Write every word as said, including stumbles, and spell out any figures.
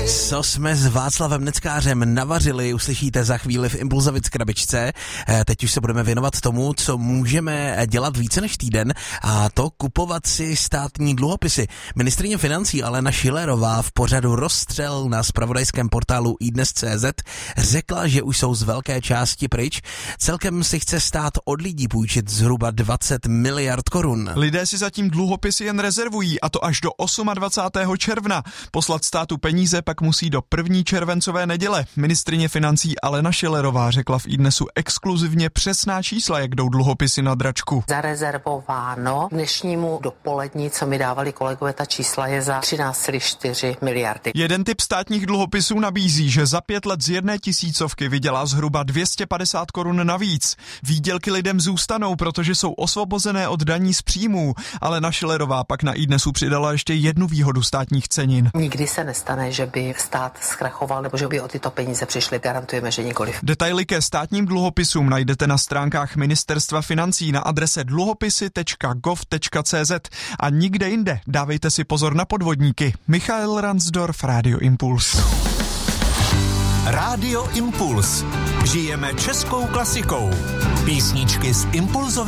Co jsme s Václavem Neckářem navařili, uslyšíte za chvíli v Impulzovic krabičce. Teď už se budeme věnovat tomu, co můžeme dělat více než týden, a to kupovat si státní dluhopisy. Ministryně financí Alena Schillerová v pořadu Rozstřel na zpravodajském portálu iDnes tečka cé zet řekla, že už jsou z velké části pryč. Celkem si chce stát od lidí půjčit zhruba dvacet miliard korun. Lidé si zatím dluhopisy jen rezervují, a to až do dvacátého osmého června. Poslat státu peníze pak musí do první červencové neděle. Ministryně financí Alena Schillerová řekla v iDnesu exkluzivně přesná čísla, jak jdou dluhopisy na dračku. Zarezervováno dnešnímu dopolední, co mi dávali kolegové, ta čísla je za třináct celá čtyři miliardy. Jeden typ státních dluhopisů nabízí, že za pět let z jedné tisícovky vydělá zhruba dvě stě padesát korun navíc. Výdělky lidem zůstanou, protože jsou osvobozené od daní z příjmů. Alena Schillerová pak na iDnesu přidala ještě jednu výhodu státních cenin. Nikdy se nestane, že by stát zkrachoval nebo že by o tyto peníze přišli. Garantujeme, že nikoliv. Detaily ke státním dluhopisům najdete na stránkách Ministerstva financí na adrese dluhopisy tečka gov tečka cé zet a nikde jinde. Dávejte si pozor na podvodníky. Michael Ransdorf, Rádio Impuls. Rádio Impuls. Žijeme českou klasikou. Písničky z Impulzových